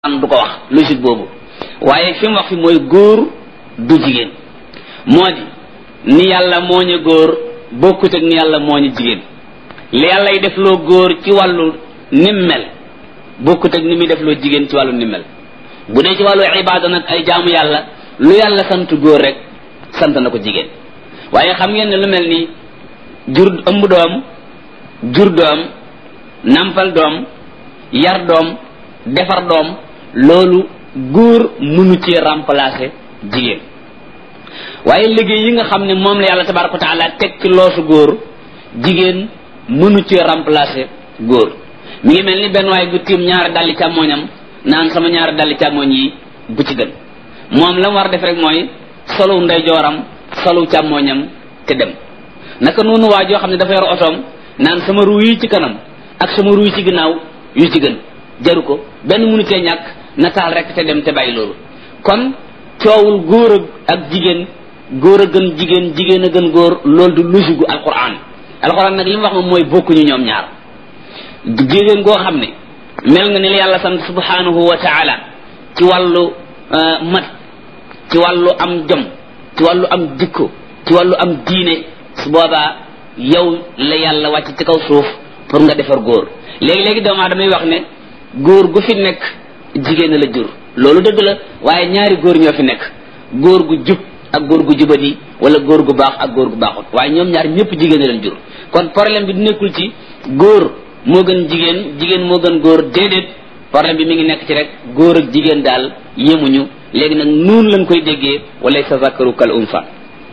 am du ko wax logique boobu waaye fi mu wax fi mooy góor du jigéen moo di ni yàlla moo ñu góor bokkut ak ni yàlla moo ñu jigéen li yàlla yi def loo góor ci wàllu nim mel bokkut ak ni muy def loo jigéen ci wàllu nim mel bu dee ci wàllu ibaada nag ay jaamu yàlla lu yàlla sant góor rek sant na ko jigéen waaye xam ngeen ne lu mel ni ëmb doom jur doom nampal doom yar doom defar doom loolu góor mënu ci remplacer jigéen waaye liggéey yi nga xam ne moom la yàlla tabaraka wa taala teg ci loosu góor jigéen mënu ci remplacer góor mi ngi mel ni benn waay gu tiim ñaari dalli càmmooñam naan sama ñaari dalli càmmooñ yi bu ci gën moom la mu war a def rek mooy solu ndeyjooram solu càmmooñam te dem naka noonu waa joo xam ne dafa yor otoom naan sama ruu yi ci kanam ak sama ruu yi ci ginnaaw yu ci gën jaru ko benn mënu cee ñàkk nataal rek te dem te bàyyi loolu kon coowul góor ak jigéen góor a gën jigéen jigéen a gën góor loolu du logique gu alquran nag li mu wax moom mooy bokkuñu ñoom ñaar jigéen goo xam ne mel nga ni la yàlla sant subhanahu wa taala ci wàllu mat ci wàllu am jom ci wàllu am jikko ci wàllu am diine su boobaa yow la yàlla wàcc ci kaw suuf pour nga defar góor léegi doomu aadama wax ne góor gu fi nekk jigéen la jur loolu dëgg la waaye ñaari góor ñoo fi nekk góor gu jub ak góor gu jubadi wala góor gu baax ak góor gu baaxut waaye ñoom ñaar ñëpp jigéen leen jur kon problème bi du nekkul ci góor moo gën jigéen jigéen moo gën góor déedéet problème bi mi ngi nekk ci rek góor ak jigéen daal yemuñu léegi nag noonu lañ koy déggee wala sa zakaru kal unsa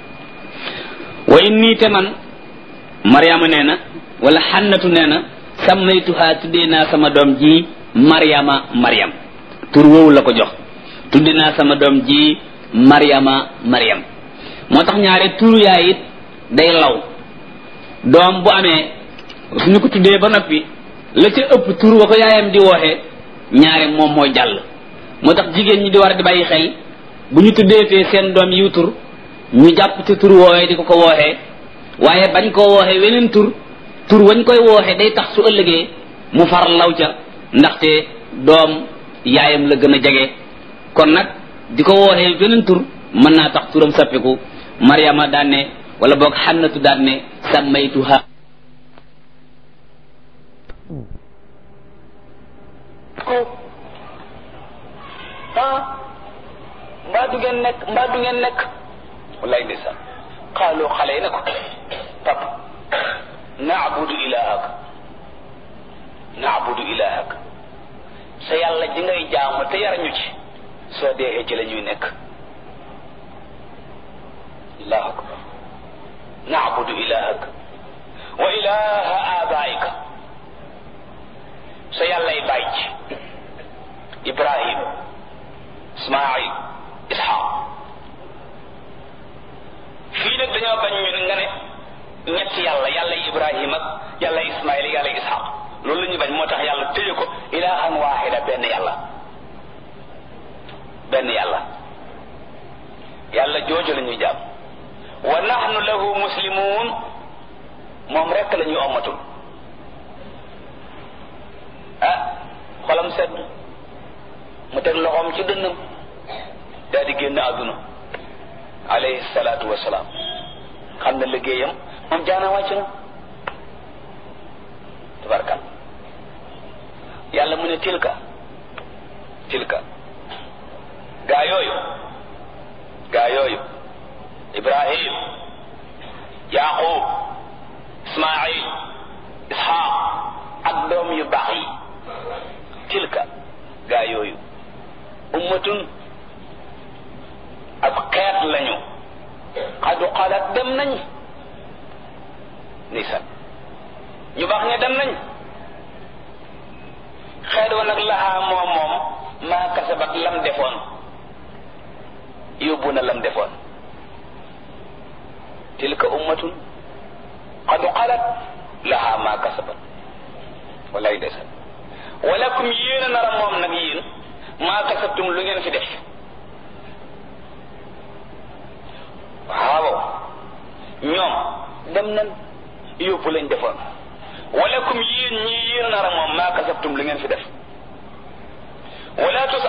wa inni te man Mariama nee na wala xannatu nee na sammaytuha tuddee naa sama doom ji Mariama Mariam tur woowu la ko jox tuddee naa sama doom ji Mariama Mariam moo tax ñaare turu yaay it day law doom bu amee suñu ko tuddee ba noppi la ca ëpp tur wa ko yaayam di wooxee ñaare moom mooy jàll moo tax jigéen ñi di war a di bàyyi xel bu ñu tuddeetee seen doom yiw tur ñu jàpp ci tur woowee di ko wooxee waaye bañ koo wooxee weneen tur wañ koy wooxee day tax su ëllëgee mu far law ca ndaxte doom yaayam la gën a jege kon nag di ko wooxee weneen tur mën naa tax turam sappiku Mariama daan ne wala boog xannatu daan ne sammaytuha mbaa du ngeen nekk wallaay ndeysaan xaaloo xale yi ne ko pap naabudu ilahak sa yàlla ji ngay jaamu te yar ñu ci soo deexee ci la ñuy nekk allahu akbar naabudu ilahak wa ilaha abaika sa yàllay bàyyi ci Ibrahim Ismaïl Ishaq fii nag dañoo bañ ñun nga ne ñetti yàlla Ibrahim ak yàlla Ismaïl yàlla Ishaq loolu la ñu bañ moo tax yàlla tëye ko ilahan waahida benn yàlla jooju la ñuy jàpp wa nahnu lahu muslimun moom rekk la ñuy ommatul xolam sedd mu teg loxoom ci dënnam daal di génn àdduna alayhi salaatu wasalaam xam na liggéeyam moom jaana wàcc na tabarkal yàlla mu ne tilka gaa yooyu Ibrahim Yaqub Ismaïl Ishaq ak doom yu baax yi tilka gaa yooyu ummatun ab xeet lañu xadu xalat dem nañ nisan ñu baax ña dem nañ xeet wa nag laxaa moom maa kasabat lam defoon yóbbu na lam defoon tilka ummatun xadu xalat laxaa maa kasabat wallaay desan walakum yéen a nara moom nag yéen maa kasabtum lu ngeen fi def waaw ñoom dem nañ yóbbu lañ defoon walakum yéen ñii yéen a nara moom maa kasabtum lu ngeen fi def wala